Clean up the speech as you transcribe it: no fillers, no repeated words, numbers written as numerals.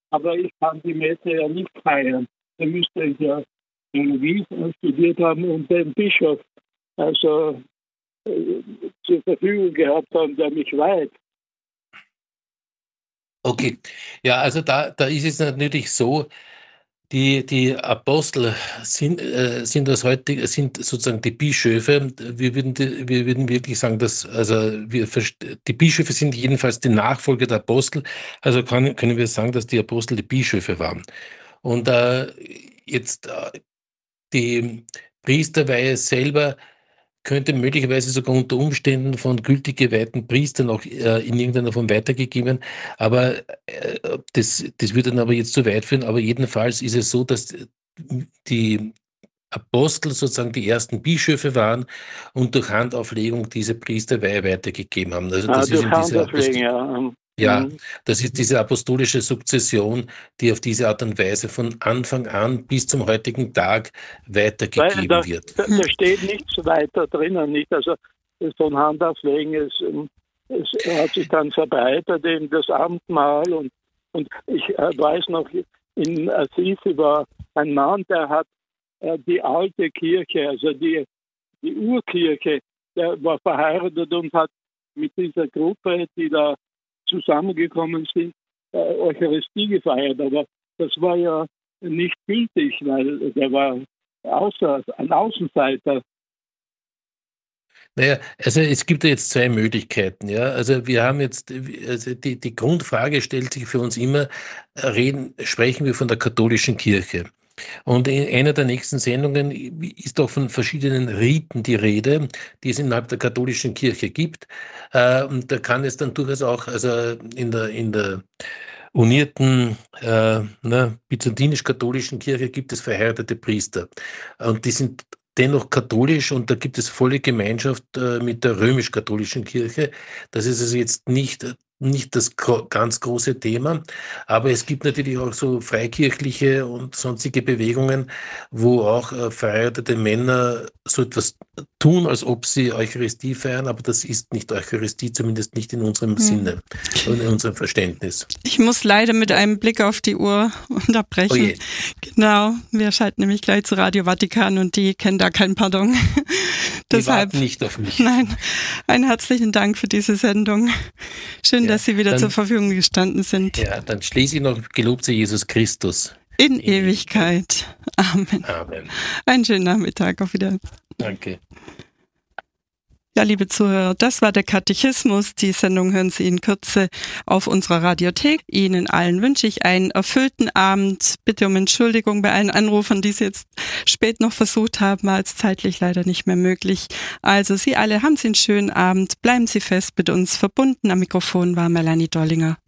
aber ich kann die Messe ja nicht feiern. Da müsste ich ja Theologie studiert haben und den Bischof also zur Verfügung gehabt haben, der mich weiht. Okay, ja, also da ist es natürlich so, die Apostel sind sozusagen die Bischöfe. Wir würden wirklich sagen, dass die Bischöfe sind jedenfalls die Nachfolger der Apostel. Also können wir sagen, dass die Apostel die Bischöfe waren. Und jetzt die Priesterweihe selber könnte möglicherweise sogar unter Umständen von gültig geweihten Priestern auch in irgendeiner Form weitergegeben. Aber das würde dann aber jetzt zu weit führen. Aber jedenfalls ist es so, dass die Apostel sozusagen die ersten Bischöfe waren und durch Handauflegung diese Priesterweihe weitergegeben haben. Also das ist Durch in dieser Handauflegen, ja. ja, das ist diese apostolische Sukzession, die auf diese Art und Weise von Anfang an bis zum heutigen Tag weitergegeben wird. Da steht nichts weiter drinnen, nicht? Also so ein Handauflegen, es hat sich dann verbreitet in das Abendmahl und ich weiß noch, in Assisi war ein Mann, der hat die alte Kirche, also die Urkirche, der war verheiratet und hat mit dieser Gruppe, die da zusammengekommen sind, Eucharistie gefeiert. Aber das war ja nicht gültig, weil der war ein Außenseiter. Naja, also es gibt ja jetzt zwei Möglichkeiten, ja. Also wir haben jetzt, also die Grundfrage stellt sich für uns immer, sprechen wir von der katholischen Kirche. Und in einer der nächsten Sendungen ist auch von verschiedenen Riten die Rede, die es innerhalb der katholischen Kirche gibt. Und da kann es dann durchaus auch, also in der unierten byzantinisch-katholischen Kirche gibt es verheiratete Priester. Und die sind dennoch katholisch und da gibt es volle Gemeinschaft mit der römisch-katholischen Kirche. Das ist also jetzt nicht das ganz große Thema, aber es gibt natürlich auch so freikirchliche und sonstige Bewegungen, wo auch verheiratete Männer so etwas tun, als ob sie Eucharistie feiern, aber das ist nicht Eucharistie, zumindest nicht in unserem Sinne, in unserem Verständnis. Ich muss leider mit einem Blick auf die Uhr unterbrechen. Oh je. Genau, wir schalten nämlich gleich zu Radio Vatikan und die kennen da kein Pardon. Deshalb warten nicht auf mich. Nein, einen herzlichen Dank für diese Sendung. Schön, dass Sie wieder zur Verfügung gestanden sind. Ja, dann schließe ich noch, gelobt sei Jesus Christus. In Ewigkeit. Amen. Amen. Einen schönen Nachmittag. Auf Wiedersehen. Danke. Ja, liebe Zuhörer, das war der Katechismus. Die Sendung hören Sie in Kürze auf unserer Radiothek. Ihnen allen wünsche ich einen erfüllten Abend. Bitte um Entschuldigung bei allen Anrufern, die es jetzt spät noch versucht haben, als zeitlich leider nicht mehr möglich. Also Sie alle haben Sie einen schönen Abend. Bleiben Sie fest mit uns verbunden. Am Mikrofon war Melanie Dollinger.